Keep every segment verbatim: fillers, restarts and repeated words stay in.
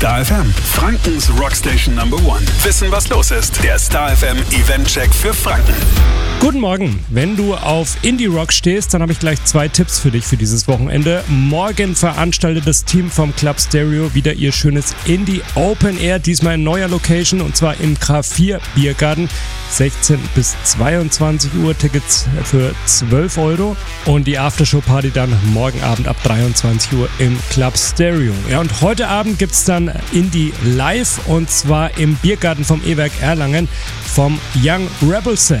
Star F M, Frankens Rockstation Number One. Wissen, was los ist. Der Star F M Event-Check für Franken. Guten Morgen. Wenn du auf Indie-Rock stehst, dann habe ich gleich zwei Tipps für dich für dieses Wochenende. Morgen veranstaltet das Team vom Club Stereo wieder ihr schönes Indie Open Air, diesmal in neuer Location und zwar im K vier Biergarten. sechzehn bis zweiundzwanzig Uhr, Tickets für zwölf Euro und die Aftershow-Party dann morgen Abend ab dreiundzwanzig Uhr im Club Stereo. Ja, und heute Abend gibt es dann Indie Live und zwar im Biergarten vom E-Werk Erlangen vom Young Rebel Set.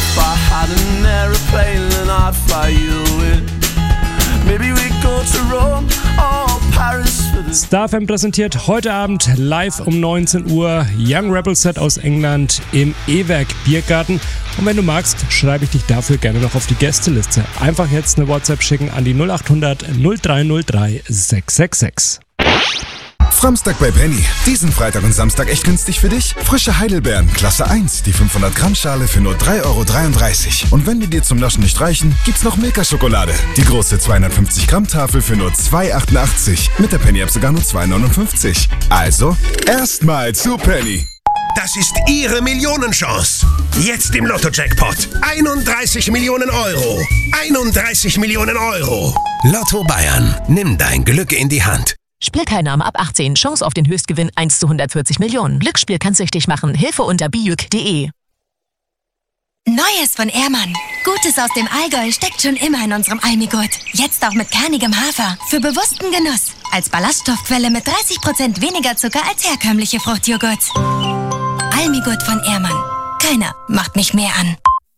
Star F M präsentiert heute Abend live um neunzehn Uhr Young Rebel Set aus England im E-Werk Biergarten. Und wenn du magst, schreibe ich dich dafür gerne noch auf die Gästeliste. Einfach jetzt eine WhatsApp schicken an die null acht hundert null drei null drei sechs sechs sechs. Framstag bei Penny. Diesen Freitag und Samstag echt günstig für dich? Frische Heidelbeeren, Klasse eins, die fünfhundert Gramm Schale für nur drei Euro dreiunddreißig. Und wenn die dir zum Naschen nicht reichen, gibt's noch Milka-Schokolade. Die große zweihundertfünfzig Gramm Tafel für nur zwei Euro achtundachtzig. Mit der Penny-App sogar nur zwei Euro neunundfünfzig. Also, erstmal zu Penny. Das ist Ihre Millionenchance. Jetzt im Lotto-Jackpot. einunddreißig Millionen Euro. einunddreißig Millionen Euro. Lotto Bayern. Nimm dein Glück in die Hand. Spielteilnahme ab achtzehn. Chance auf den Höchstgewinn eins zu hundertvierzig Millionen. Glücksspiel kann süchtig machen. Hilfe unter bijuk punkt de. Neues von Ehrmann. Gutes aus dem Allgäu steckt schon immer in unserem Almigurt. Jetzt auch mit kernigem Hafer. Für bewussten Genuss. Als Ballaststoffquelle mit dreißig Prozent weniger Zucker als herkömmliche Fruchtjoghurts. Almigurt von Ehrmann. Keiner macht mich mehr an.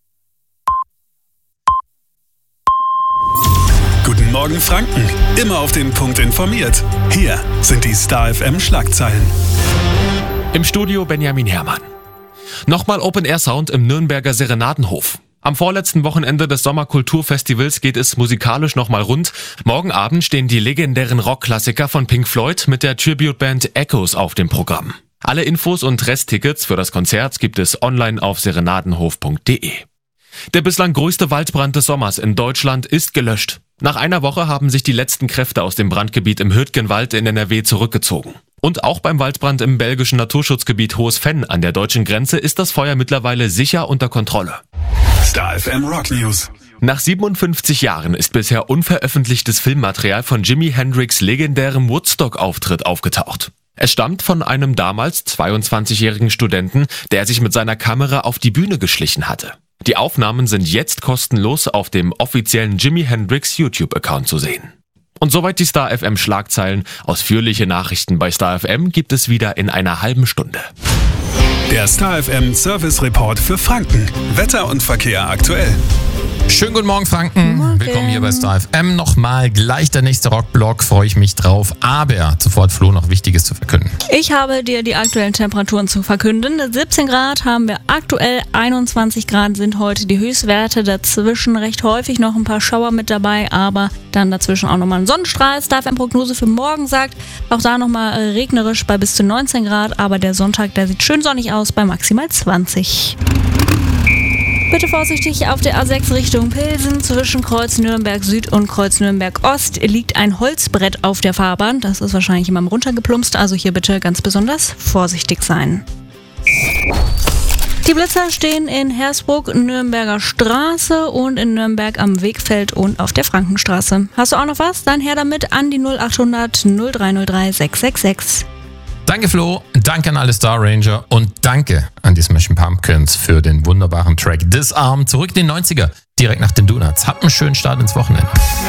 Guten Morgen Franken. Immer auf den Punkt informiert. Hier sind die Star F M Schlagzeilen. Im Studio Benjamin Herrmann. Nochmal Open-Air-Sound im Nürnberger Serenadenhof. Am vorletzten Wochenende des Sommerkulturfestivals geht es musikalisch nochmal rund. Morgen Abend stehen die legendären Rockklassiker von Pink Floyd mit der Tribute-Band Echoes auf dem Programm. Alle Infos und Resttickets für das Konzert gibt es online auf serenadenhof punkt de. Der bislang größte Waldbrand des Sommers in Deutschland ist gelöscht. Nach einer Woche haben sich die letzten Kräfte aus dem Brandgebiet im Hürtgenwald in N R W zurückgezogen. Und auch beim Waldbrand im belgischen Naturschutzgebiet Hohes Venn an der deutschen Grenze ist das Feuer mittlerweile sicher unter Kontrolle. Star F M Rock News. Nach siebenundfünfzig Jahren ist bisher unveröffentlichtes Filmmaterial von Jimi Hendrix' legendärem Woodstock-Auftritt aufgetaucht. Es stammt von einem damals zweiundzwanzigjährigen Studenten, der sich mit seiner Kamera auf die Bühne geschlichen hatte. Die Aufnahmen sind jetzt kostenlos auf dem offiziellen Jimi Hendrix YouTube-Account zu sehen. Und soweit die Star F M Schlagzeilen. Ausführliche Nachrichten bei Star F M gibt es wieder in einer halben Stunde. Der Star F M Service Report für Franken. Wetter und Verkehr aktuell. Schönen guten Morgen, Franken. Morgen. Willkommen hier bei Star F M. Nochmal gleich der nächste Rockblock, freue ich mich drauf. Aber zuvor hat Flo noch Wichtiges zu verkünden. Ich habe dir die aktuellen Temperaturen zu verkünden. siebzehn Grad haben wir aktuell, einundzwanzig Grad sind heute die Höchstwerte. Dazwischen recht häufig noch ein paar Schauer mit dabei, aber dann dazwischen auch nochmal ein Sonnenstrahl. Star F M Prognose für morgen sagt, auch da nochmal regnerisch bei bis zu neunzehn Grad. Aber der Sonntag, der sieht schön sonnig aus bei maximal zwanzig. Bitte vorsichtig auf der A sechs Richtung Pilsen. Zwischen Kreuz Nürnberg Süd und Kreuz Nürnberg Ost liegt ein Holzbrett auf der Fahrbahn. Das ist wahrscheinlich jemandem runtergeplumpst, also hier bitte ganz besonders vorsichtig sein. Die Blitzer stehen in Hersbruck, Nürnberger Straße und in Nürnberg am Wegfeld und auf der Frankenstraße. Hast du auch noch was? Dann her damit an die null acht hundert null drei null drei sechs sechs sechs. Danke Flo, danke an alle Star Ranger und danke an die Smashing Pumpkins für den wunderbaren Track Disarm. Zurück in die neunziger, direkt nach den Donuts. Habt einen schönen Start ins Wochenende.